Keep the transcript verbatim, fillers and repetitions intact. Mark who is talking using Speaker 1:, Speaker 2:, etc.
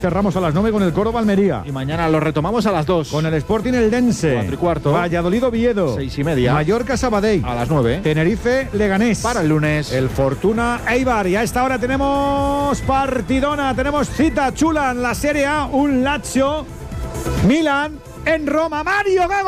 Speaker 1: Cerramos a las nueve con el Córdoba Almería.
Speaker 2: Y mañana lo retomamos a las dos.
Speaker 1: Con el Sporting Eldense.
Speaker 2: Cuatro y cuarto.
Speaker 1: Valladolid Oviedo.
Speaker 2: Seis y media.
Speaker 1: Mallorca Sabadell.
Speaker 2: A las nueve.
Speaker 1: Tenerife Leganés.
Speaker 2: Para el lunes.
Speaker 1: El Fortuna Eibar. Y a esta hora tenemos partidona. Tenemos cita chula en la Serie A. Un Lazio Milan en Roma. Mario Gago.